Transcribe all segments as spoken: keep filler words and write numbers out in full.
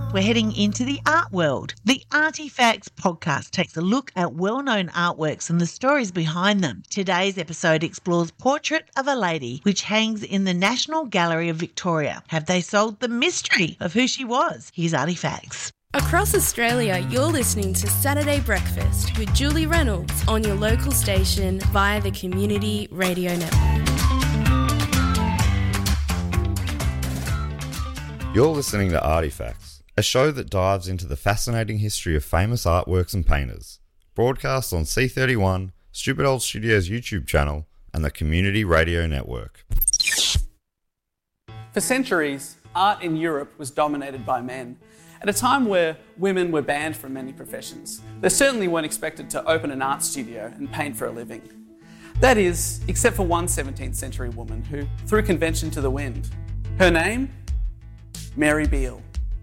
we're heading into the art world. The Artifacts podcast takes a look at well-known artworks and the stories behind them. Today's episode explores Portrait of a Lady, which hangs in the National Gallery of Victoria. Have they solved the mystery of who she was? Here's Artifacts. Across Australia, you're listening to Saturday Breakfast with Julie Reynolds on your local station via the Community Radio Network. You're listening to Artifacts, a show that dives into the fascinating history of famous artworks and painters. Broadcast on C thirty-one, Stupid Old Studios YouTube channel, and the Community Radio Network. For centuries, art in Europe was dominated by men. At a time where women were banned from many professions, they certainly weren't expected to open an art studio and paint for a living. That is, except for one seventeenth century woman who threw convention to the wind. Her name? Mary Beale.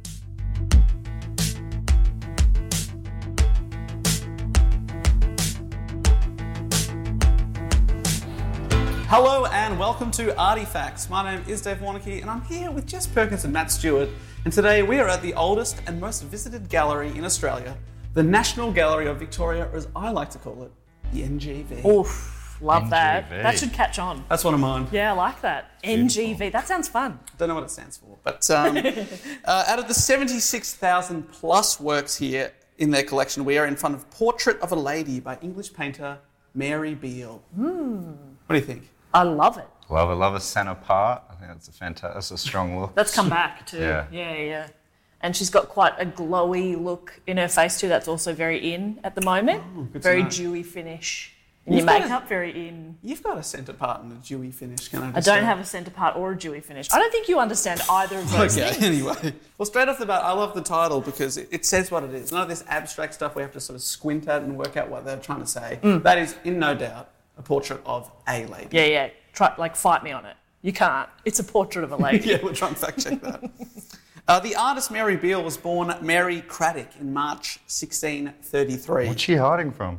Hello and welcome to Artifacts. My name is Dave Warneke and I'm here with Jess Perkins and Matt Stewart. And today we are at the oldest and most visited gallery in Australia, the National Gallery of Victoria, or as I like to call it, the N G V. Oof, love N G V. that. That should catch on. That's one of mine. Yeah, I like that. N G V, that sounds fun. Don't know what it stands for, but um, uh, out of the seventy-six thousand plus works here in their collection, we are in front of Portrait of a Lady by English painter Mary Beale. Mm. What do you think? I love it. Love it, love a centre part. I think that's a fantastic, that's a strong look. That's come back too. Yeah. yeah, yeah. And she's got quite a glowy look in her face too. That's also very in at the moment. Oh, good to very know. dewy finish. And You've your got makeup a- very in. You've got a centre part and a dewy finish, can I I just don't say? have a centre part or a dewy finish. I don't think you understand either of those Okay, things. anyway. Well, straight off the bat, I love the title because it, it says what it is. None of this abstract stuff we have to sort of squint at and work out what they're trying to say. Mm. That is, in no doubt, a portrait of a lady. Yeah, yeah. Try, like, fight me on it. You can't. It's a portrait of a lady. Yeah, we'll try and fact check that. uh, the artist Mary Beale was born Mary Craddock in March sixteen thirty-three. What's she hiding from?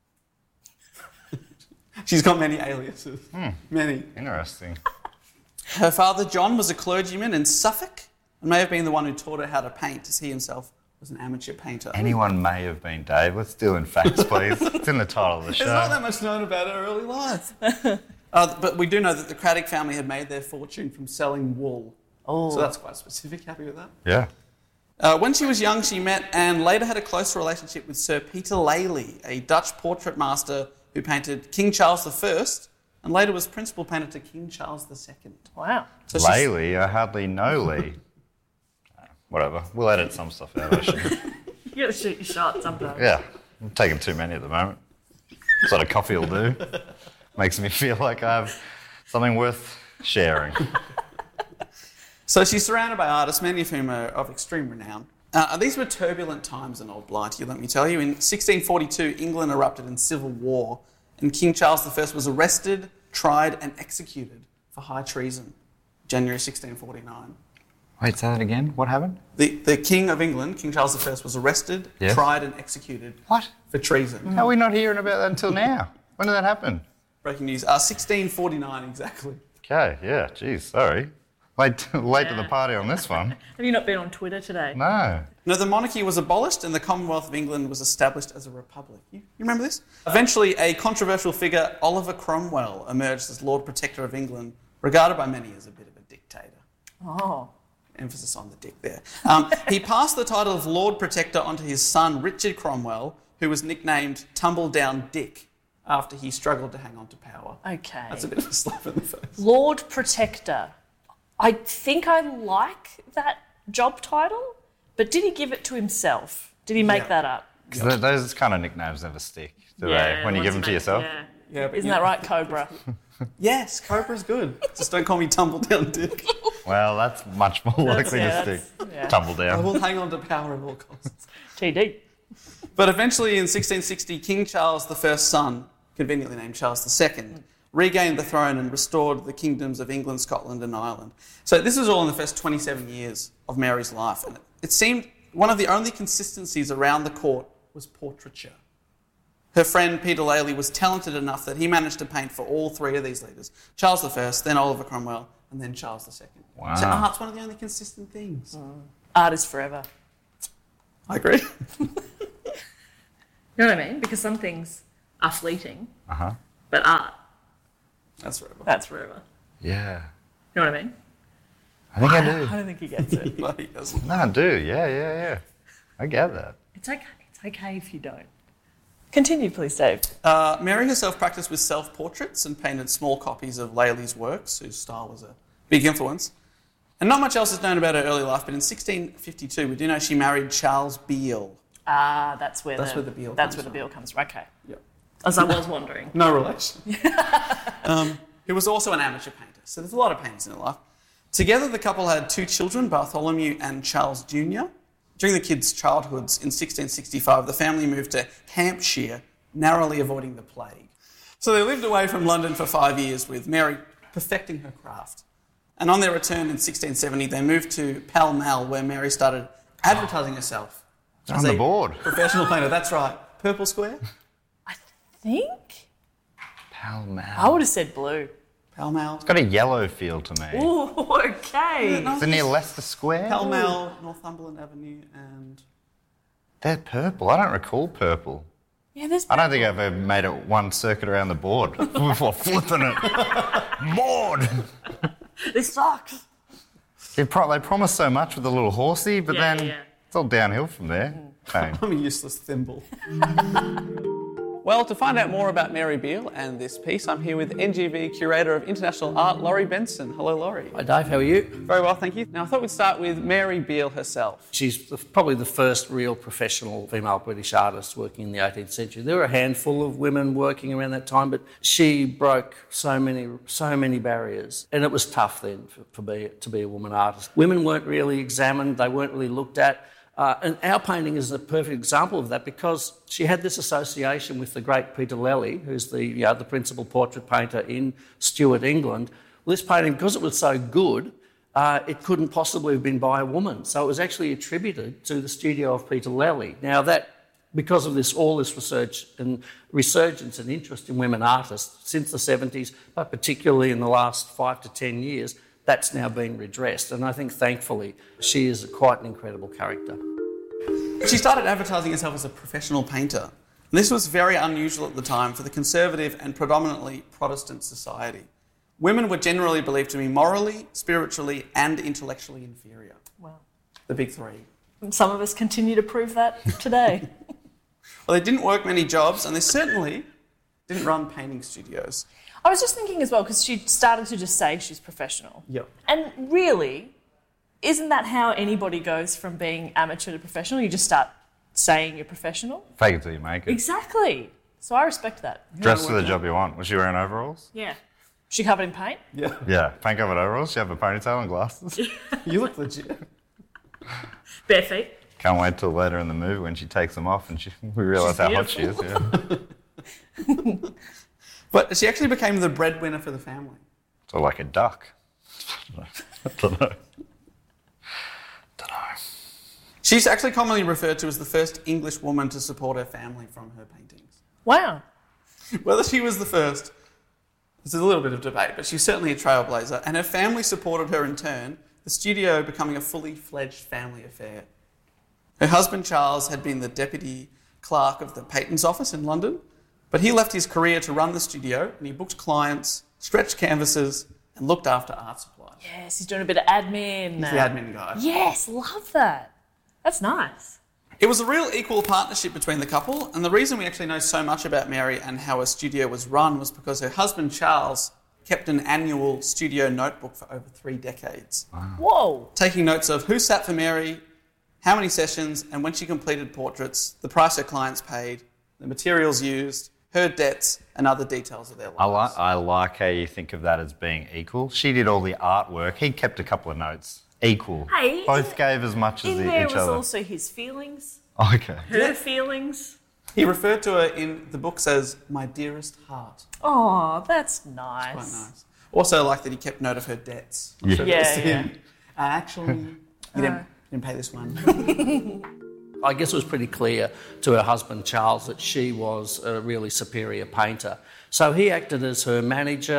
She's got many aliases. Hmm. Many. Interesting. Her father, John, was a clergyman in Suffolk and may have been the one who taught her how to paint, as he himself was an amateur painter. Anyone may have been Dave. Let's deal in facts, please. It's in the title of the show. There's not that much known about her early life. uh, but we do know that the Craddock family had made their fortune from selling wool. Oh. So that's quite specific. Happy with that? Yeah. Uh, when she was young, she met and later had a close relationship with Sir Peter Lely, a Dutch portrait master who painted King Charles the First and later was principal painter to King Charles the Second. Wow. So she's- Laylee, I hardly know Lee. Whatever. We'll edit some stuff out, actually. You gotta shoot your shot sometimes. Yeah. I'm taking too many at the moment. That's what a coffee will do. Makes me feel like I have something worth sharing. So she's surrounded by artists, many of whom are of extreme renown. Uh, these were turbulent times in Old Blighty, let me tell you. In sixteen forty-two, England erupted in civil war, and King Charles the First was arrested, tried, and executed for high treason, January sixteen forty-nine. Wait, say that again? What happened? The, the King of England, King Charles the First, was arrested, Yes. tried, and executed What? for treason. How are we not hearing about that until now? When did that happen? Breaking news. Uh, sixteen forty-nine, exactly. Okay, yeah, geez, sorry. Late, late to the party on this one. Have you not been on Twitter today? No. No, the monarchy was abolished and the Commonwealth of England was established as a republic. You, you remember this? Eventually, a controversial figure, Oliver Cromwell, emerged as Lord Protector of England, regarded by many as a bit of a dictator. Oh. Emphasis on the dick there. Um, he passed the title of Lord Protector onto his son, Richard Cromwell, who was nicknamed Tumbledown Dick after he struggled to hang on to power. Okay. That's a bit of a slap in the face. Lord Protector. I think I like that job title, but did he give it to himself? Did he make Yeah. that up? Because those kind of nicknames never stick, do they? When you once give them to make- yourself? Yeah. Yeah, but Isn't you- that right, Cobra? Yes, Cobra's good. Just don't call me Tumbledown Dick. Well, that's much more likely yeah, to stick. that's- yeah. Tumble I down. will hang on to power at all costs. T D. But eventually in sixteen sixty, King Charles the First's son, conveniently named Charles the Second, regained the throne and restored the kingdoms of England, Scotland and Ireland. So this was all in the first twenty-seven years of Mary's life. And it seemed one of the only consistencies around the court was portraiture. Her friend Peter Lely was talented enough that he managed to paint for all three of these leaders. Charles the First, then Oliver Cromwell, and then Charles the Second. Wow. So art's one of the only consistent things. Art is forever. I agree. You know what I mean? Because some things are fleeting, Uh-huh. but art, That's forever. that's forever. Yeah. You know what I mean? I think I I do. don't think he gets it. No, he doesn't. No, I do. Yeah, yeah, yeah. I get that. It's okay. It's okay if you don't. Continue, please, Dave. Uh, Mary herself practiced with self-portraits and painted small copies of Lely's works, whose style was a big influence. And not much else is known about her early life, but in sixteen fifty-two, we do know she married Charles Beale. Ah, that's where That's the where the Beale that's comes where the from. Beale comes from. Okay. Yep. As I was wondering. No relation. um, he was also an amateur painter, so there's a lot of painters in her life. Together, the couple had two children, Bartholomew and Charles Junior During the kids' childhoods in sixteen sixty-five, the family moved to Hampshire, narrowly avoiding the plague. So they lived away from London for five years, with Mary perfecting her craft. And on their return in sixteen seventy, they moved to Pall Mall, where Mary started advertising herself. It's on as the a board. Professional painter, that's right. Purple Square? I think Pall Mall. I would have said blue. Pall Mall. It's got a yellow feel to me. Ooh, okay. Is it near Leicester Square? Pall Mall, Northumberland Avenue, and... They're purple. I don't recall purple. Yeah, there's. I don't think I've ever made it one circuit around the board before flipping it. Board! This sucks. They, pro- they promise so much with the little horsey, but Yeah, then yeah. it's all downhill from there. Pain. I'm a useless thimble. Well, to find out more about Mary Beale and this piece, I'm here with N G V Curator of International Art, Laurie Benson. Hello, Laurie. Hi Dave, how are you? Very well, thank you. Now, I thought we'd start with Mary Beale herself. She's the, probably the first real professional female British artist working in the eighteenth century. There were a handful of women working around that time, but she broke so many so many barriers. And it was tough then for, for be, to be a woman artist. Women weren't really examined, they weren't really looked at. Uh, and our painting is a perfect example of that because she had this association with the great Peter Lely, who's the, you know, the principal portrait painter in Stuart, England. Well, this painting, because it was so good, uh, it couldn't possibly have been by a woman. So it was actually attributed to the studio of Peter Lely. Now that, because of this, all this research and resurgence and interest in women artists since the seventies, but particularly in the last five to ten years, that's now been redressed. And I think, thankfully, she is quite an incredible character. She started advertising herself as a professional painter. And this was very unusual at the time for the conservative and predominantly Protestant society. Women were generally believed to be morally, spiritually, and intellectually inferior. Wow. The big three. And some of us continue to prove that today. Well, they didn't work many jobs, and they certainly didn't run painting studios. I was just thinking as well, because she started to just say she's professional. Yep. And really, isn't that how anybody goes from being amateur to professional? You just start saying you're professional? Fake it till you make it. Exactly. So I respect that. Dress for the job you want. Was she wearing overalls? Yeah. She covered in paint? Yeah. Yeah, paint covered overalls. She have a ponytail and glasses. You look legit. Bare feet? Can't wait till later in the movie when she takes them off and she, we realise She's how hot she is. Yeah. But she actually became the breadwinner for the family. So like a duck. I don't know. Don't know. She's actually commonly referred to as the first English woman to support her family from her paintings. Wow. Whether she was the first, there's a little bit of debate, but she's certainly a trailblazer, and her family supported her in turn, the studio becoming a fully fledged family affair. Her husband Charles had been the deputy clerk of the Patents Office in London, but he left his career to run the studio, and he booked clients, stretched canvases, and looked after art supplies. Yes, he's doing a bit of admin. He's the admin guy. Yes, love that. That's nice. It was a real equal partnership between the couple, and the reason we actually know so much about Mary and how her studio was run was because her husband Charles kept an annual studio notebook for over three decades. Wow. Whoa. Taking notes of who sat for Mary, how many sessions, and when she completed portraits, the price her clients paid, the materials used, her debts, and other details of their I, lives. li- I like how you think of that as being equal. She did all the artwork. He kept a couple of notes. Equal. Hey, Both gave as much as In the, there each was other. also his feelings, Okay. her feelings. He referred to her in the books as my dearest heart. Oh, that's nice. Quite nice. Also, I like that he kept note of her debts. I'm Yeah. sure Yeah, that was yeah. him. Uh, actually, you didn't, didn't pay this one. I guess it was pretty clear to her husband Charles that she was a really superior painter. So he acted as her manager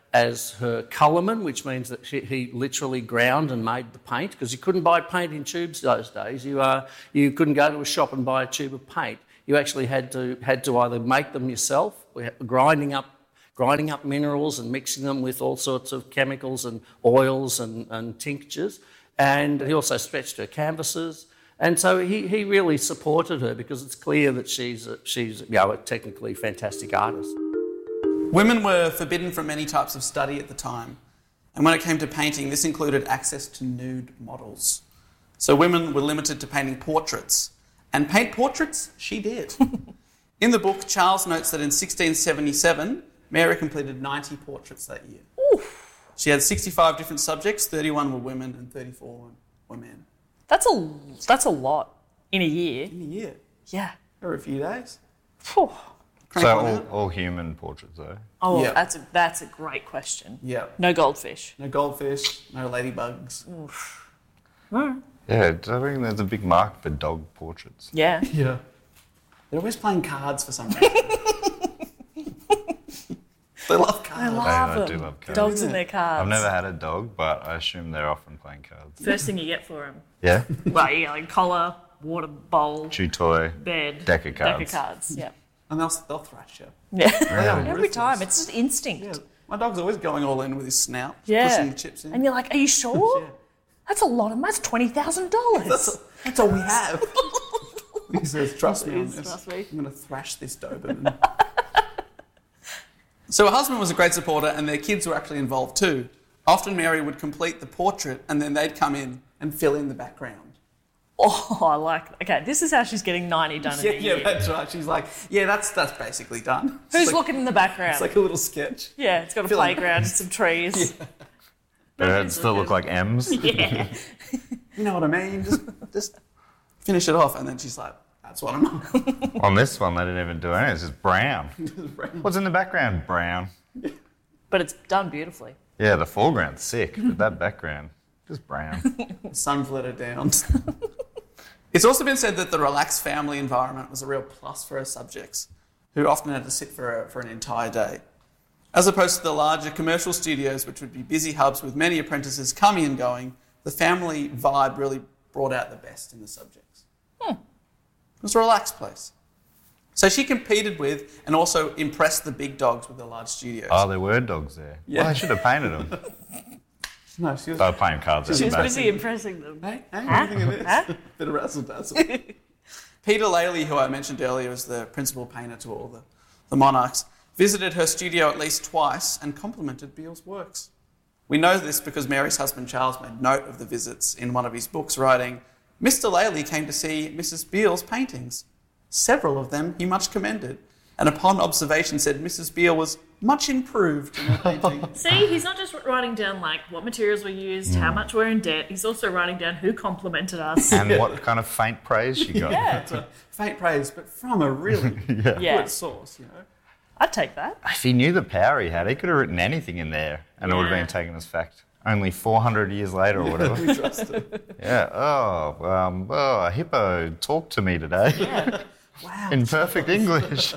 as her colourman, which means that she, he literally ground and made the paint, because you couldn't buy paint in tubes those days. You uh, you couldn't go to a shop and buy a tube of paint. You actually had to had to either make them yourself, grinding up grinding up minerals and mixing them with all sorts of chemicals and oils and, and tinctures. And he also stretched her canvases. And so he, he really supported her, because it's clear that she's a, she's you know, a technically fantastic artist. Women were forbidden from many types of study at the time. And when it came to painting, this included access to nude models. So women were limited to painting portraits. And paint portraits, she did. In the book, Charles notes that in sixteen seventy-seven, Mary completed ninety portraits that year. Oof. She had sixty-five different subjects, thirty-one were women and thirty-four were men. That's a, that's a lot in a year. In a year. Yeah. Or a few days. Phew. Crank So one all, out. all human portraits, though? Oh, Yeah. that's a, that's a great question. Yeah. No goldfish. No goldfish, no ladybugs. Yeah, I think there's a big market for dog portraits. Yeah. Yeah. They're always playing cards for some reason. They love cards. I love I them. do love cards. Dogs and their cards. I've never had a dog, but I assume they're often playing cards. First thing you get for them. Yeah? Well, you get like collar, water bowl, Chew toy, bed, deck of deck cards. of cards. Yeah. And they'll, they'll thrash you. Yeah. are Every ruthless. time. It's just instinct. Yeah. My dog's always going all in with his snout, Yeah. pushing the chips in. And you're like, are you sure? Yeah. That's a lot of, that's twenty thousand dollars. That's, that's all we have. He says, trust me on Please, this. trust me. I'm going to thrash this Doberman. So her husband was a great supporter, and their kids were actually involved too. Often Mary would complete the portrait, and then they'd come in and fill in the background. Oh, I like that. Okay, this is how she's getting ninety done in Yeah, a year. yeah, that's right. She's like, yeah, that's that's basically done. It's Who's like, looking in the background? It's like a little sketch. yeah, it's got a Fill in. playground and some trees. But it still look like M's. Yeah. You know what I mean? Just, just finish it off, and then she's like, that's what I'm on. On this one, they didn't even do anything. It's just brown. Brown. What's in the background? Brown. But it's done beautifully. Yeah, the foreground's sick, but that background, just brown. The sun's let her down. It's also been said that the relaxed family environment was a real plus for her subjects, who often had to sit for, a, for an entire day. As opposed to the larger commercial studios, which would be busy hubs with many apprentices coming and going, the family vibe really brought out the best in the subjects. Hmm. It was a relaxed place. So she competed with and also impressed the big dogs with the large studios. Oh, there were dogs there. Yeah. Well, I should have painted them. no, she was... They were playing cards. She's at the back. busy impressing them. Hey, hey, Huh? what do you think of this? Huh? Bit of razzle-dazzle. Peter Laley, who I mentioned earlier as the principal painter to all the, the monarchs, visited her studio at least twice and complimented Beale's works. We know this because Mary's husband Charles made note of the visits in one of his books, writing, Mister Laley came to see Missus Beale's paintings. Several of them he much commended, and upon observation said Missus Beale was much improved in her painting. See, he's not just writing down like what materials were used, how much we're in debt. He's also writing down who complimented us. And what kind of faint praise she got. Yeah, So, faint praise, but from a really yeah. good source, you know. I'd take that. If he knew the power he had, he could have written anything in there and it would have Yeah. been taken as fact. Only four hundred years later or whatever. We trust it. Yeah. Oh, um, oh, a hippo talked to me today Yeah. Wow. in perfect English.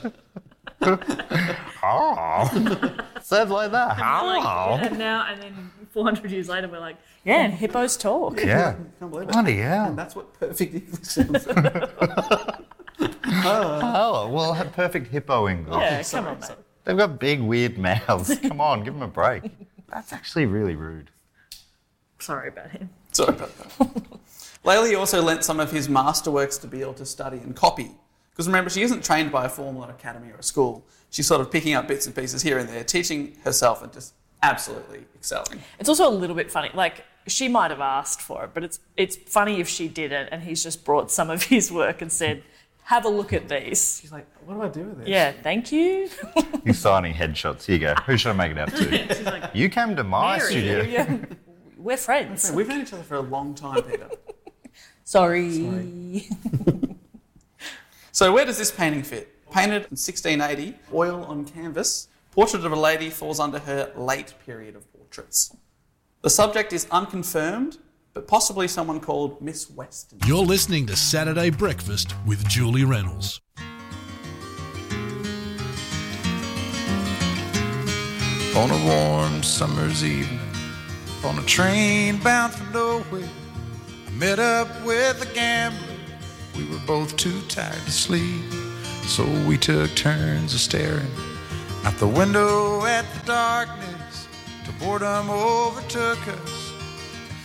Oh, said like that. Like, Oh. and now, and then four hundred years later, we're like, yeah, and hippos talk. Yeah. Can't believe it. Bloody And hell. that's what perfect English sounds like. Oh, well, had perfect hippo English. Yeah, come on, mate. They've got big, weird mouths. Come on, give them a break. That's actually really rude. Sorry about him. Sorry about that. Laley also lent some of his masterworks to Beale to study and copy. Because remember, she isn't trained by a formal academy or a school. She's sort of picking up bits and pieces here and there, teaching herself and just absolutely excelling. It's also a little bit funny. Like, she might have asked for it, but it's it's funny if she didn't and he's just brought some of his work and said, have a look at these. She's like, what do I do with this? Yeah, thank you. He's signing headshots. Here you go. Who should I make it out to? She's like, You came to my Mary, studio. yeah, we're friends. We've known each other for a long time, Peter. Sorry. So where does this painting fit? Painted in sixteen eighty, oil on canvas, Portrait of a Lady falls under her late period of portraits. The subject is unconfirmed, but possibly someone called Miss Weston. You're listening to Saturday Breakfast with Julie Reynolds. On a warm summer's evening, on a train bound for nowhere, I met up with a gambler. We were both too tired to sleep, so we took turns of staring out the window at the darkness till boredom overtook us.